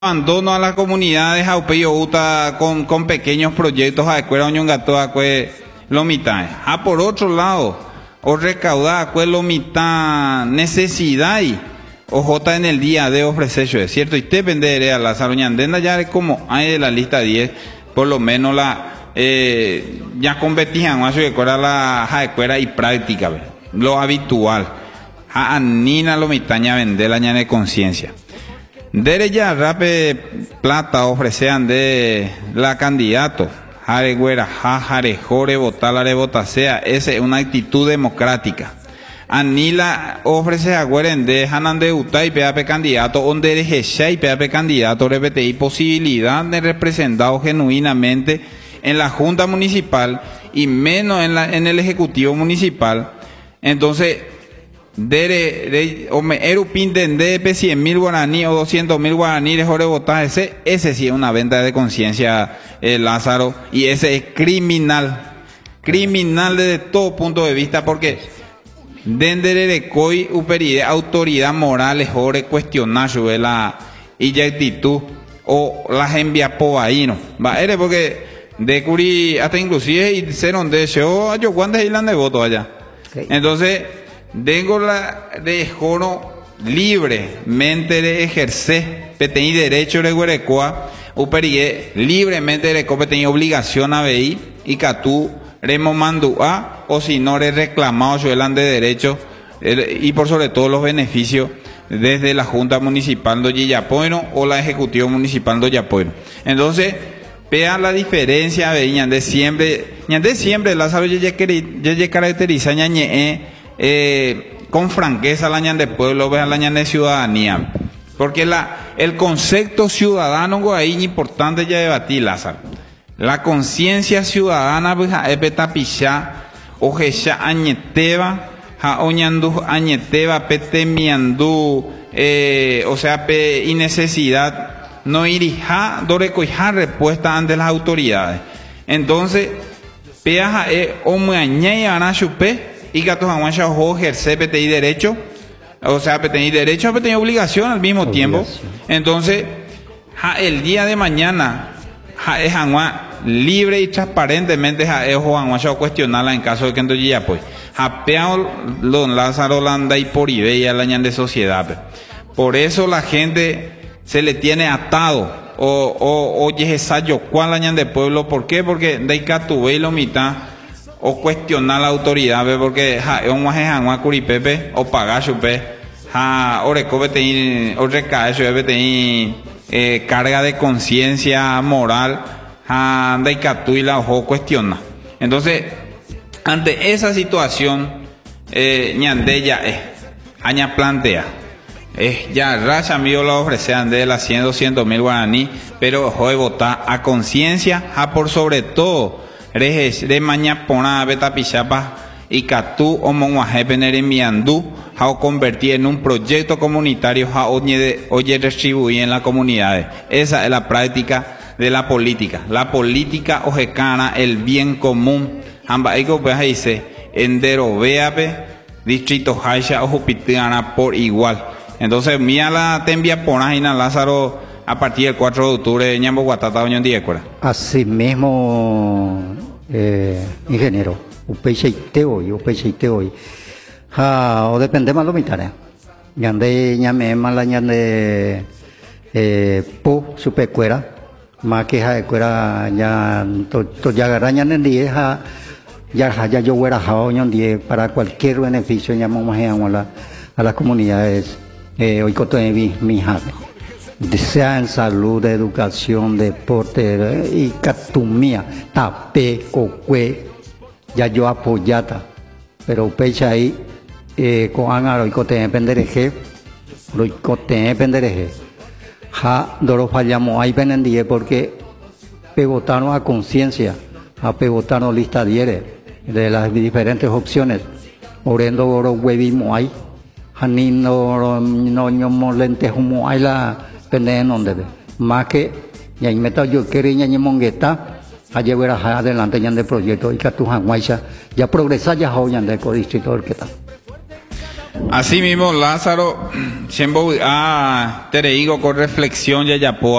abandono a las comunidades Aupeyo Uta con pequeños proyectos a escuela Oñongatoa que lo mitad. Por otro lado, o recaudar que lo mitad necesidad y o jota en el día de ofrecer eso, es cierto, y te venderé a la Saroñandenda ya es como hay de la lista 10, por lo menos la ya competían más que fuera la escuela y práctica, ¿ve? Lo habitual. A Nina lo mitaña vender la ña de conciencia. Dere ya rape plata ofrecean de la candidato. Jare güera, jare jore, votar la rebota sea. Esa es una actitud democrática. Anila ofrece a güeren de Hanan de Utah y PAP candidato, donde eres y PAP candidato, repete, y posibilidad de representado genuinamente en la Junta Municipal y menos en el Ejecutivo Municipal. Entonces, o me erupinten de 100.000 guaraní o 200.000 guaraní de jore votar ese sí es una venta de conciencia, Lázaro, y ese es criminal desde todo punto de vista, porque dendere de coi uperide autoridad moral es jore cuestionar su la y ya actitud o las envía po ahí no va eres porque de curi hasta inclusive y ser donde yo cuando es de voto allá, okay. Entonces tengo la de joro libremente de ejercer, petení derecho de guerecoa, uperie libremente de cope tenía obligación a ver y catú remo mandua o si no le reclamado su elan de derecho y por sobre todo los beneficios desde la Junta Municipal de Yapoino o la Ejecutivo Municipal de Yapoino. Entonces, vea la diferencia de siempre Lázaro ya caracteriza con franqueza la ñan de pueblo, vea la ñan de ciudadanía, porque el concepto ciudadano ahí es importante ya debatir, Lázaro. La conciencia ciudadana pues es petapichá o jecha añeteva ja oñandu añeteva petemiandu o sea y necesidad no irija dorecoija respuesta ante las autoridades. Entonces peaja o muañe ana chupe y gato jaguancha o ejercer PTI derecho, o sea PTI derecho PTI obligación al mismo tiempo. Entonces el día de mañana es jaguan libre y transparentemente es jaguancha cuestionarla en caso de que entonces ya pues japeado don Lázaro landa y por idea la ñan de sociedad. Por eso la gente se le tiene atado o oye ensayo cuál la ñan de pueblo. ¿Por qué? Porque de catubé lo mitad o cuestionar la autoridad, porque es un guaje curipepe o pagar chupe orecobe te o recae te carga de conciencia moral de catú y la ojo cuestiona. Entonces ante esa situación ñande ya aña plantea ya racha mío lo ofrecean de las 100.000 guaraní, pero ojo de votar a conciencia por sobre todo de mañana pona beta pichapa y catú o monguaje pener enviandú o convertir en un proyecto comunitario oye distribuir en las comunidades. Esa es la práctica de la política. La política ojecana el bien común. Amba ego pues dice endero veape distrito haisha o jupitiana por igual. Entonces mía la tembia pona ina Lázaro a partir del 4 de octubre de Ñambo Guatata Oñón Diécora. Así mismo, ingeniero, upeicheite hoy. O depende más lo mitad. Ñande ñame mala ñande po supecuera, más que ja cuera ya to ya garañan en día ya yo huera Oñón Die para cualquier beneficio llamamos a las comunidades hoy cotonevi mi jade. Sea en salud, educación, deporte y catumía, tape, cocue, ya yo apoyata, pero pecha ahí con angaro y cote pendereje, ja doro fallamos ahí penendie porque pegotaron a conciencia, a pegotaron lista diere de las diferentes opciones, orendo oro huevimo ahí, ni no lentes humo ahí la donde más que ya meta yo quería ña mongueta a llevar adelante ñan de proyecto y que tu janguaicha ya progresa ya hoy ñan de distrito del que está. Así mismo, Lázaro, siempre tereigo con reflexión ya